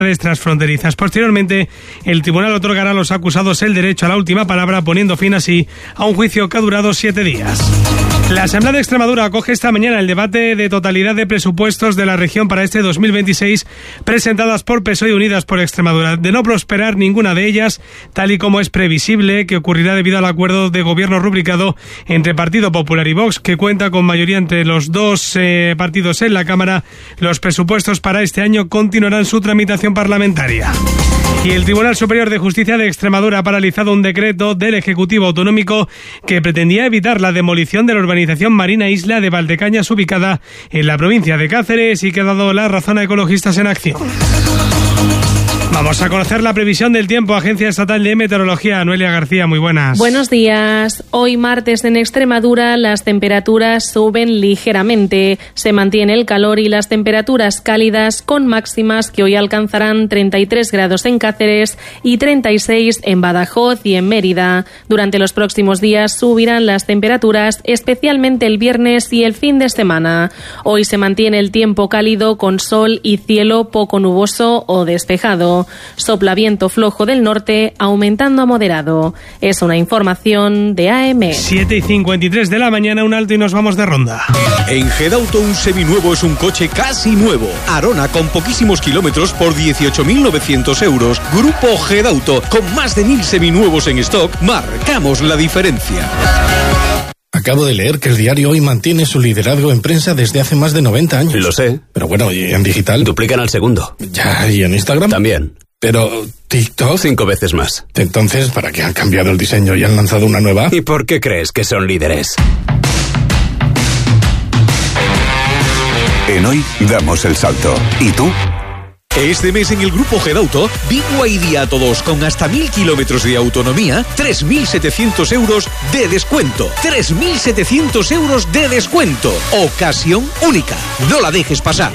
transfronterizas. Posteriormente, el tribunal otorgará a los acusados el derecho a la última palabra, poniendo fin así a un juicio que ha durado 7 días. La Asamblea de Extremadura acoge esta mañana el debate de totalidad de presupuestos de la región para este 2026, presentadas por PSOE y Unidas por Extremadura. De no prosperar ninguna de ellas, tal y como es previsible que ocurrirá debido al acuerdo de gobierno rubricado entre Partido Popular y Vox, que cuenta con mayoría entre los dos partidos en la Cámara, los presupuestos para este año continuarán su tramitación parlamentaria. Y el Tribunal Superior de Justicia de Extremadura ha paralizado un decreto del Ejecutivo Autonómico que pretendía evitar la demolición de la urbanización Marina Isla de Valdecañas, ubicada en la provincia de Cáceres, y que ha dado la razón a Ecologistas en Acción. Vamos a conocer la previsión del tiempo. Agencia Estatal de Meteorología, Noelia García, muy buenas. Buenos días. Hoy martes en Extremadura las temperaturas suben ligeramente. Se mantiene el calor y las temperaturas cálidas, con máximas que hoy alcanzarán 33 grados en Cáceres y 36 en Badajoz y en Mérida. Durante los próximos días subirán las temperaturas, especialmente el viernes y el fin de semana. Hoy se mantiene el tiempo cálido con sol y cielo poco nuboso o despejado. Sopla viento flojo del norte, aumentando a moderado. Es una información de AM. 7:53 de la mañana, un alto y nos vamos de ronda. En Gedauto un seminuevo es un coche casi nuevo. Arona con poquísimos kilómetros por 18.900 euros. Grupo Gedauto, con más de 1.000 seminuevos en stock, marcamos la diferencia. Acabo de leer que el diario Hoy mantiene su liderazgo en prensa desde hace más de 90 años. Lo sé. Pero bueno, ¿y en digital? Duplican al segundo. Ya, ¿y en Instagram? También. Pero TikTok... 5 veces más. Entonces, ¿para qué han cambiado el diseño y han lanzado una nueva? ¿Y por qué crees que son líderes? En Hoy damos el salto. ¿Y tú? Este mes en el Grupo Gedauto, BYD a todos con hasta 1.000 kilómetros de autonomía, 3.700 euros de descuento. 3.700 euros de descuento. Ocasión única. No la dejes pasar.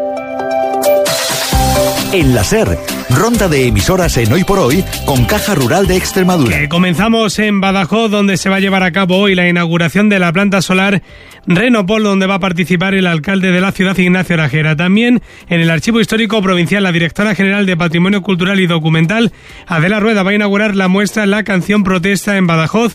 En la SER, ronda de emisoras en Hoy por Hoy con Caja Rural de Extremadura. Comenzamos en Badajoz, donde se va a llevar a cabo hoy la inauguración de la planta solar Renopol, donde va a participar el alcalde de la ciudad, Ignacio Arajera. También en el Archivo Histórico Provincial, la directora general de Patrimonio Cultural y Documental, Adela Rueda, va a inaugurar la muestra La Canción Protesta en Badajoz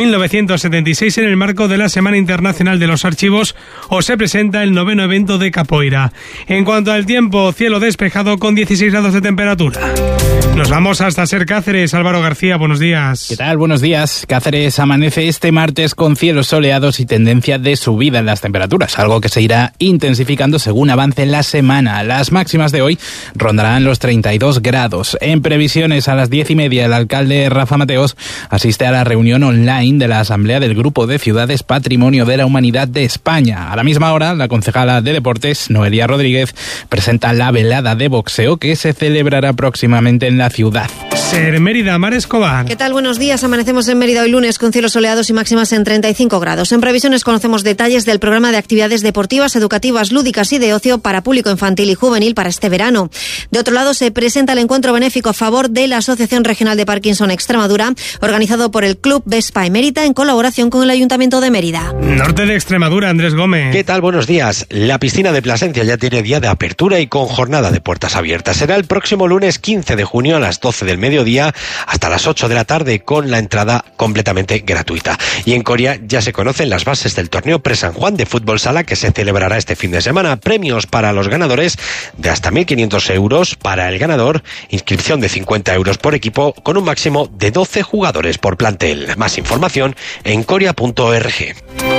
1976 en el marco de la Semana Internacional de los Archivos, o se presenta el 9º evento de Capoeira. En cuanto al tiempo, cielo despejado con 16 grados de temperatura. Nos vamos hasta Ser Cáceres. Álvaro García, buenos días. ¿Qué tal? Buenos días. Cáceres amanece este martes con cielos soleados y tendencia de subida en las temperaturas, algo que se irá intensificando según avance la semana. Las máximas de hoy rondarán los 32 grados. En previsiones, a las 10:30, el alcalde Rafa Mateos asiste a la reunión online de la Asamblea del Grupo de Ciudades Patrimonio de la Humanidad de España. A la misma hora, la concejala de Deportes, Noelia Rodríguez, presenta la velada de boxeo que se celebrará próximamente en la ciudad. Ser Mérida, Mar Escobar. ¿Qué tal? Buenos días. Amanecemos en Mérida hoy lunes con cielos soleados y máximas en 35 grados. En previsiones conocemos detalles del programa de actividades deportivas, educativas, lúdicas y de ocio para público infantil y juvenil para este verano. De otro lado, se presenta el encuentro benéfico a favor de la Asociación Regional de Parkinson Extremadura, organizado por el Club Vespa Emérita en colaboración con el Ayuntamiento de Mérida. Norte de Extremadura, Andrés Gómez. ¿Qué tal? Buenos días. La piscina de Plasencia ya tiene día de apertura y con jornada de puertas abiertas. Será el próximo lunes 15 de junio a las 12 del mediodía hasta las 8 de la tarde, con la entrada completamente gratuita. Y en Coria ya se conocen las bases del torneo Pre-San Juan de fútbol sala que se celebrará este fin de semana. Premios para los ganadores de hasta 1.500 euros para el ganador, inscripción de 50 euros por equipo con un máximo de 12 jugadores por plantel. Más información en coria.org.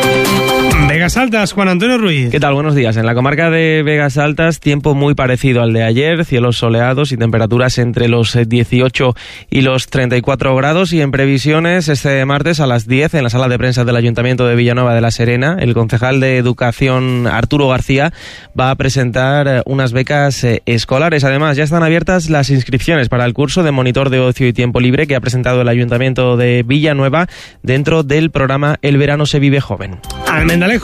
Vegas Altas, Juan Antonio Ruiz. ¿Qué tal? Buenos días. En la comarca de Vegas Altas, tiempo muy parecido al de ayer, cielos soleados y temperaturas entre los 18 y los 34 grados. Y en previsiones, este martes a las 10, en la sala de prensa del Ayuntamiento de Villanueva de la Serena, el concejal de Educación, Arturo García, va a presentar unas becas escolares. Además, ya están abiertas las inscripciones para el curso de monitor de ocio y tiempo libre que ha presentado el Ayuntamiento de Villanueva dentro del programa El Verano se vive joven. Almendalejo,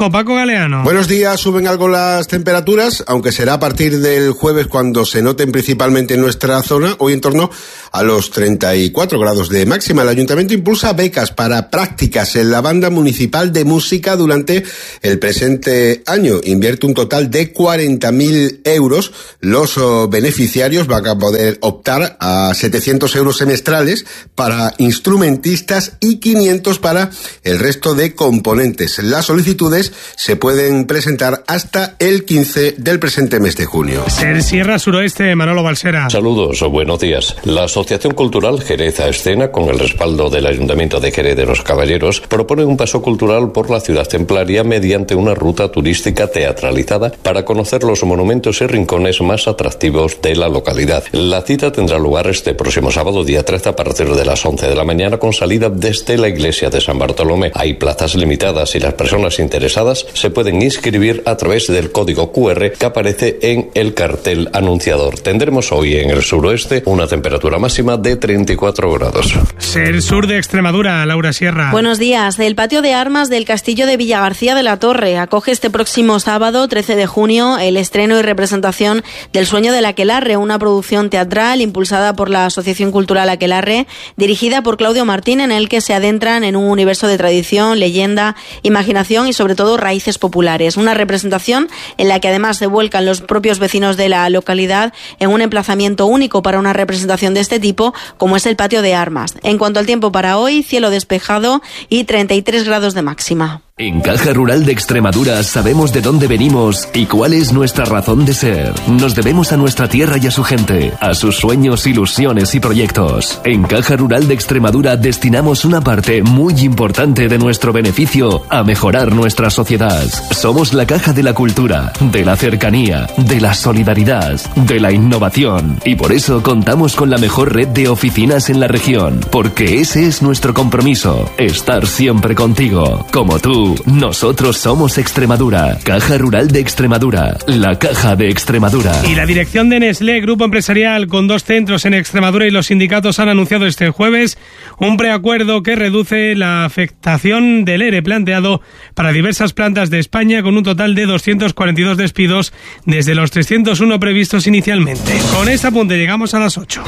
tiempo, Paco Galeano. Buenos días, suben algo las temperaturas, aunque será a partir del jueves cuando se noten principalmente en nuestra zona, hoy en torno a los 34 grados de máxima. El Ayuntamiento impulsa becas para prácticas en la Banda Municipal de Música durante el presente año. Invierte un total de 40.000 euros. Los beneficiarios van a poder optar a 700 euros semestrales para instrumentistas y 500 para el resto de componentes. Las solicitudes se pueden presentar hasta el 15 del presente mes de junio. Ser Sierra Suroeste, Manolo Balsera. Saludos, buenos días. La Asociación Cultural Jerez a Escena, con el respaldo del Ayuntamiento de Jerez de los Caballeros, propone un paso cultural por la ciudad templaria mediante una ruta turística teatralizada para conocer los monumentos y rincones más atractivos de la localidad. La cita tendrá lugar este próximo sábado, día 13, a partir de las 11 de la mañana, con salida desde la iglesia de San Bartolomé. Hay plazas limitadas y las personas interesadas se pueden inscribir a través del código QR que aparece en el cartel anunciador. Tendremos hoy en el suroeste una temperatura máxima de 34 grados. Ser Sur de Extremadura, Laura Sierra. Buenos días. El patio de armas del Castillo de Villagarcía de la Torre acoge este próximo sábado, 13 de junio, el estreno y representación del Sueño del Aquelarre, una producción teatral impulsada por la Asociación Cultural Aquelarre, dirigida por Claudio Martín, en el que se adentran en un universo de tradición, leyenda, imaginación y sobre todo raíces populares. Una representación en la que además se vuelcan los propios vecinos de la localidad en un emplazamiento único para una representación de este tipo, como es el patio de armas. En cuanto al tiempo para hoy, cielo despejado y 33 grados de máxima. En Caja Rural de Extremadura sabemos de dónde venimos y cuál es nuestra razón de ser. Nos debemos a nuestra tierra y a su gente, a sus sueños, ilusiones y proyectos. En Caja Rural de Extremadura destinamos una parte muy importante de nuestro beneficio a mejorar nuestra sociedad. Somos la caja de la cultura, de la cercanía, de la solidaridad, de la innovación, y por eso contamos con la mejor red de oficinas en la región, porque ese es nuestro compromiso, estar siempre contigo. Como tú, nosotros somos Extremadura. Caja Rural de Extremadura, la caja de Extremadura. Y la dirección de Nestlé, grupo empresarial con 2 centros en Extremadura, y los sindicatos han anunciado este jueves un preacuerdo que reduce la afectación del ERE planteado para diversas plantas de España, con un total de 242 despidos desde los 301 previstos inicialmente. Con este apunte llegamos a las 8.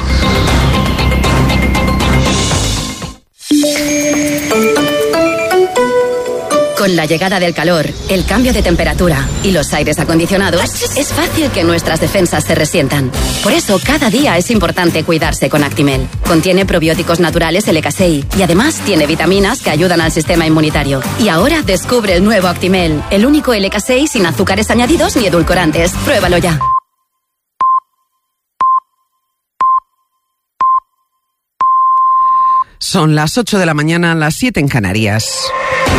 Con la llegada del calor, el cambio de temperatura y los aires acondicionados, es fácil que nuestras defensas se resientan. Por eso, cada día es importante cuidarse con Actimel. Contiene probióticos naturales LK6 y además tiene vitaminas que ayudan al sistema inmunitario. Y ahora descubre el nuevo Actimel, el único LK6 sin azúcares añadidos ni edulcorantes. Pruébalo ya. Son las 8 de la mañana, las 7 en Canarias.